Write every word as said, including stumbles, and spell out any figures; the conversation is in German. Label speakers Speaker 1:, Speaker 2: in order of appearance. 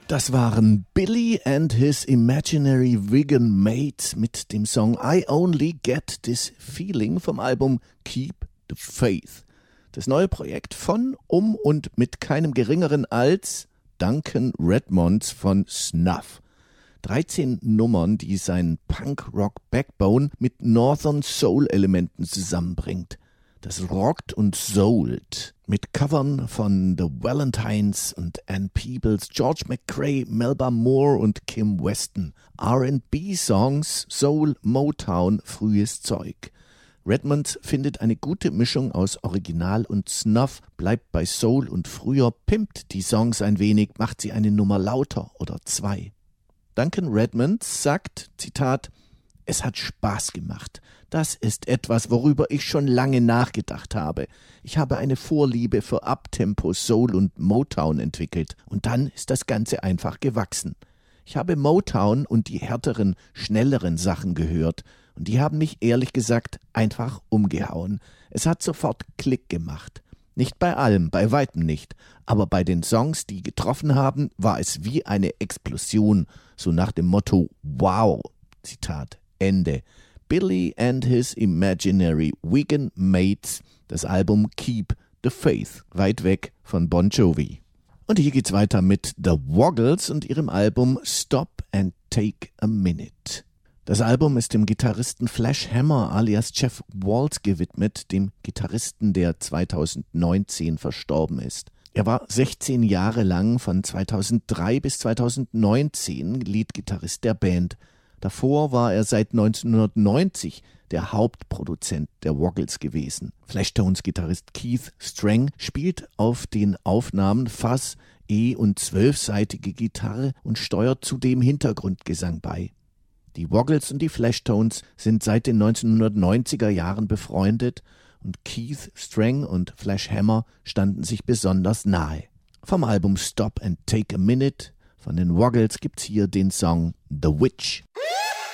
Speaker 1: Das waren Billy and his Imaginary Vegan Mates mit dem Song I Only Get This Feeling vom Album Keep the Faith. Das neue Projekt von, um und mit keinem geringeren als Duncan Redmonds von Snuff. dreizehn Nummern, die sein Punk-Rock-Backbone mit Northern Soul-Elementen zusammenbringt. Das rockt und soult mit Covern von The Valentines und Ann Peebles, George McCrae, Melba Moore und Kim Weston. R and B-Songs, Soul, Motown, frühes Zeug. Redmonds findet eine gute Mischung aus Original und Snuff, bleibt bei Soul und früher, pimpt die Songs ein wenig, macht sie eine Nummer lauter oder zwei. Duncan Redmonds sagt, Zitat, es hat Spaß gemacht. Das ist etwas, worüber ich schon lange nachgedacht habe. Ich habe eine Vorliebe für Uptempo, Soul und Motown entwickelt und dann ist das Ganze einfach gewachsen. Ich habe Motown und die härteren, schnelleren Sachen gehört und die haben mich ehrlich gesagt einfach umgehauen. Es hat sofort Klick gemacht. Nicht bei allem, bei weitem nicht, aber bei den Songs, die getroffen haben, war es wie eine Explosion, so nach dem Motto Wow, Zitat Ende. Billy and his Imaginary Vegan Mates, das Album Keep the Faith, weit weg von Bon Jovi. Und hier geht's weiter mit The Woggles und ihrem Album Stop and Take a Minute. Das Album ist dem Gitarristen Flash Hammer alias Jeff Waltz gewidmet, dem Gitarristen, der zweitausendneunzehn verstorben ist. Er war sechzehn Jahre lang von zweitausenddrei bis zweitausendneunzehn Leadgitarrist der Band. Davor war er seit neunzehnhundertneunzig der Hauptproduzent der Woggles gewesen. Flashtones-Gitarrist Keith Strang spielt auf den Aufnahmen Fuzz, E- und zwölfsaitige Gitarre und steuert zudem Hintergrundgesang bei. Die Woggles und die Flashtones sind seit den neunzehnhundertneunziger Jahren befreundet und Keith Strang und Flash Hammer standen sich besonders nahe. Vom Album Stop and Take a Minute von den Woggles gibt's hier den Song The Witch.